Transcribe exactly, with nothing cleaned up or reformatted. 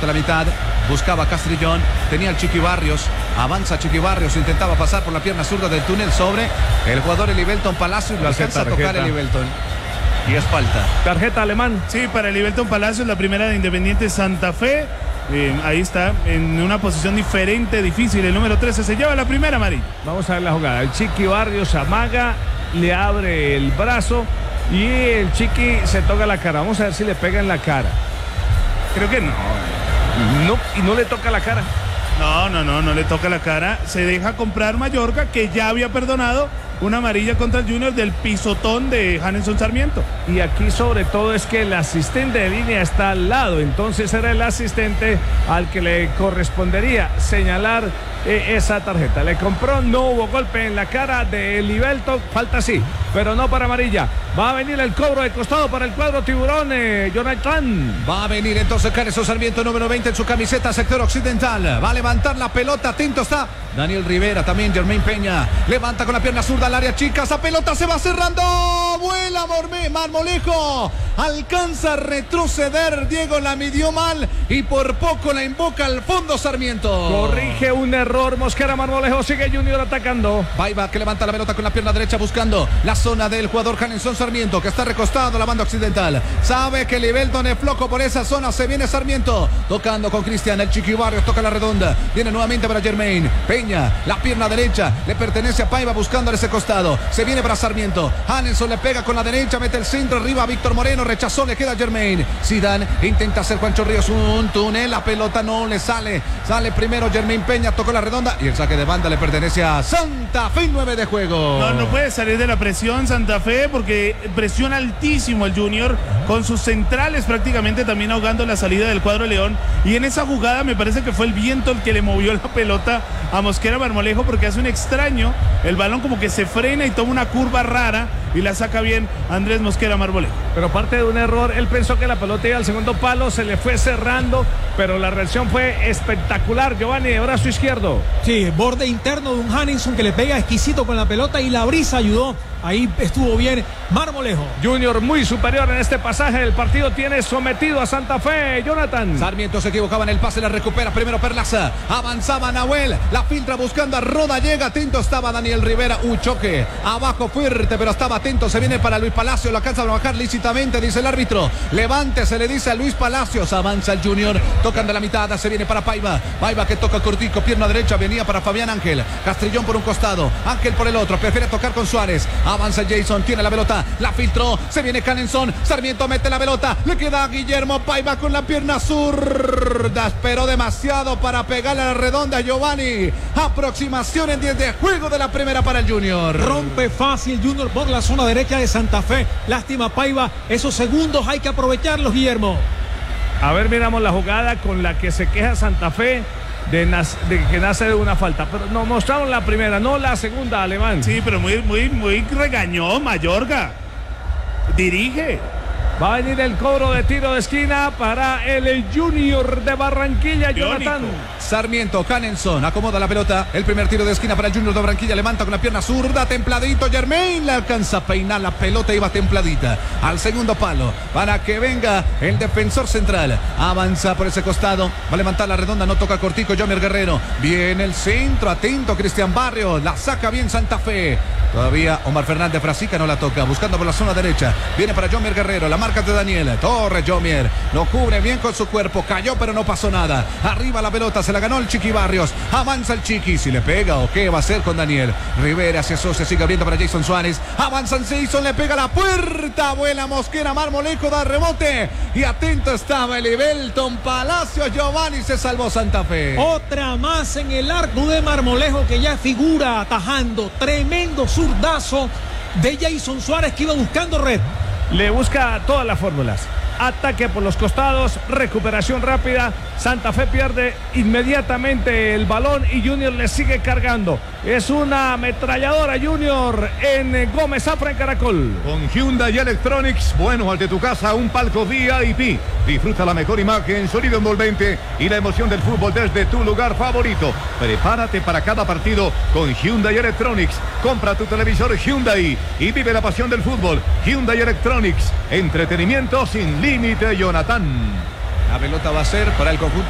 pelota a la mitad, buscaba Castrillón, tenía el Chiqui Barrios, avanza Chiqui Barrios, intentaba pasar por la pierna zurda del túnel sobre el jugador Elivelton Palacios, lo alcanza a tocar Elivelton. Y es falta. Tarjeta alemán. Sí, para Elivelton Palacios, la primera de Independiente Santa Fe. Eh, ahí está, en una posición diferente, difícil. El número trece se lleva la primera, Mari. Vamos a ver la jugada. El Chiqui Barrios amaga, le abre el brazo y el Chiqui se toca la cara. Vamos a ver si le pega en la cara. Creo que no. No, y no le toca la cara. No, no, no, no le toca la cara. Se deja comprar Mallorca, que ya había perdonado una amarilla contra el Junior del pisotón de Hanelson Sarmiento. Y aquí sobre todo es que el asistente de línea está al lado, entonces era el asistente al que le correspondería señalar eh, esa tarjeta. Le compró, no hubo golpe en la cara de Elivelton, falta sí, pero no para amarilla. Va a venir el cobro de costado para el cuadro tiburón, eh, Jonathan. Va a venir entonces Hanelson Sarmiento, número veinte en su camiseta, sector occidental. Va a levantar la pelota, atento está Daniel Rivera, también Germain Peña. Levanta con la pierna zurda al área chica, esa pelota se va cerrando. Vuela Marmolejo. Alcanza a retroceder, Diego la midió mal y por poco la invoca al fondo Sarmiento. Corrige un error Mosquera Marmolejo, sigue Junior atacando. Paiva que levanta la pelota con la pierna derecha buscando la zona del jugador Hanelson Sarmiento, que está recostado a la banda occidental. Sabe que Elivelton es flojo por esa zona, se viene Sarmiento tocando con Cristian, el Chiqui Barrios toca la redonda, viene nuevamente para Germain Peña, la pierna derecha le pertenece a Paiva buscando ese costado, se viene para Sarmiento. Hanelson le pega con la derecha, mete el centro arriba, Víctor Moreno rechazó, le queda Germain. Zidane intenta hacer Juancho Ríos un túnel, la pelota no le sale, sale primero Germain Peña, tocó la redonda y el saque de banda le pertenece a Santa Fe, nueve de juego. No, no puede salir de la presión Santa Fe porque presiona altísimo el Junior con sus centrales prácticamente también ahogando la salida del cuadro León, y en esa jugada me parece que fue el viento el que le movió la pelota a Mosquera Marmolejo porque hace un extraño, el balón como que se frena y toma una curva rara y la saca bien Andrés Mosquera Marmolejo. Pero parte de un error, él pensó que la pelota iba al segundo palo, se le fue cerrando, pero la reacción fue espectacular. Giovanni, de brazo izquierdo. Sí, borde interno de un Hanelson que le pega exquisito con la pelota y la brisa ayudó. Ahí estuvo bien Marmolejo. Junior muy superior en este pasaje. El partido tiene sometido a Santa Fe. Jonathan. Sarmiento se equivocaba en el pase, la recupera primero Perlaza. Avanzaba Nahuel, la filtra buscando a Roda, llega atento, estaba Daniel Rivera. Un choque abajo fuerte, pero estaba atento. Se viene para Luis Palacios, lo alcanza a bajar lícitamente, dice el árbitro. Levante, se le dice a Luis Palacios. Avanza el Junior, tocan de la mitad, se viene para Paiva. Paiva que toca cortico, pierna derecha, venía para Fabián Ángel. Castrillón por un costado, Ángel por el otro, prefiere tocar con Suárez. Avanza Jason, tiene la pelota, la filtró, se viene Hanelson, Sarmiento mete la pelota, le queda a Guillermo Paiva con la pierna zurda, esperó demasiado para pegarle a la redonda Giovanni. Aproximación en diez de juego de la primera para el Junior. Rompe fácil Junior por la zona derecha de Santa Fe. Lástima Paiva, esos segundos hay que aprovecharlos, Guillermo. A ver, miramos la jugada con la que se queja Santa Fe. De, de que nace de una falta, pero nos mostraron la primera, no la segunda, Alemán. Sí, pero muy, muy, muy regañó Mallorca. Dirige. Va a venir el cobro de tiro de esquina para el Junior de Barranquilla, Jonathan. Sarmiento, Hanelson, acomoda la pelota. El primer tiro de esquina para el Junior de Barranquilla. Levanta con la pierna zurda, templadito. Germain le alcanza a peinar la pelota, iba templadita al segundo palo para que venga el defensor central. Avanza por ese costado, va a levantar la redonda, no toca cortico. Jomer Guerrero, viene el centro, atento Cristian Barrios, la saca bien Santa Fe. Todavía Omar Fernández Frasica no la toca, buscando por la zona derecha. Viene para Jomer Guerrero, la marca de Daniel Torres. Jomer lo cubre bien con su cuerpo, cayó pero no pasó nada. Arriba la pelota, se la ganó el Chiqui Barrios. Avanza el Chiqui, si le pega o qué va a hacer con Daniel Rivera, se asocia, sigue abriendo para Jason Suárez. Avanza el Jason, le pega la puerta, vuela Mosquera Marmolejo, da rebote y atento estaba Elivelton Palacios. Giovanni, se salvó Santa Fe. Otra más en el arco de Marmolejo que ya figura atajando. Tremendo zurdazo de Jason Suárez que iba buscando red. Le busca todas las fórmulas. Ataque por los costados, recuperación rápida. Santa Fe pierde inmediatamente el balón y Junior le sigue cargando. Es una ametralladora Junior en Gómez Zafra en Caracol. Con Hyundai Electronics, bueno, al de tu casa, un palco V I P. Disfruta la mejor imagen, sonido envolvente y la emoción del fútbol desde tu lugar favorito. Prepárate para cada partido con Hyundai Electronics. Compra tu televisor Hyundai y vive la pasión del fútbol. Hyundai Electronics, entretenimiento sin límite, Jonathan. La pelota va a ser para el conjunto